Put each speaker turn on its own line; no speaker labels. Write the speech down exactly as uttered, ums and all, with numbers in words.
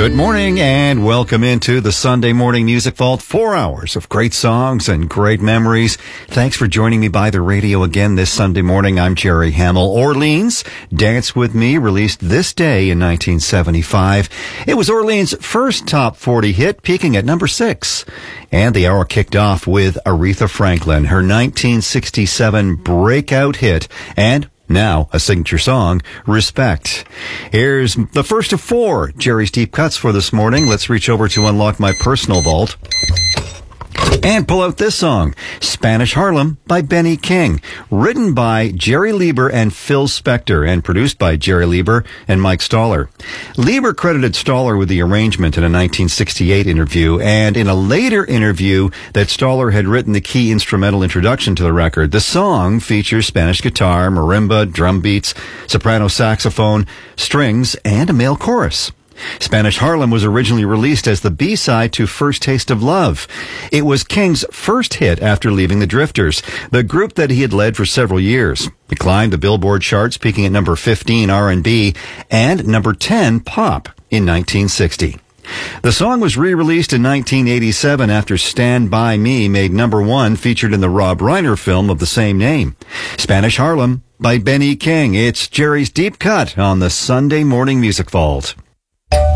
Good morning and welcome into the Sunday Morning Music Vault. Four hours of great songs and great memories. Thanks for joining me by the radio again this Sunday morning. I'm Jerry Hamill. Orleans, Dance With Me, released this day in nineteen seventy-five. It was Orleans' first top forty hit, peaking at number six. And the hour kicked off with Aretha Franklin, her nineteen sixty-seven breakout hit, and now, a signature song, Respect. Here's the first of four Jerry's Deep Cuts for this morning. Let's reach over to unlock my personal vault and pull out this song, Spanish Harlem by Benny King, written by Jerry Leiber and Phil Spector and produced by Jerry Leiber and Mike Stoller. Leiber credited Stoller with the arrangement in a nineteen sixty-eight interview, and in a later interview that Stoller had written the key instrumental introduction to the record. The song features Spanish guitar, marimba, drum beats, soprano saxophone, strings, and a male chorus. Spanish Harlem was originally released as the B-side to First Taste of Love. It was King's first hit after leaving the Drifters, the group that he had led for several years. It climbed the Billboard charts, peaking at number fifteen R and B and number ten pop in nineteen sixty. The song was re-released in nineteen eighty-seven after Stand By Me made number one, featured in the Rob Reiner film of the same name. Spanish Harlem by Benny King. It's Jerry's Deep Cut on the Sunday Morning Music Vault.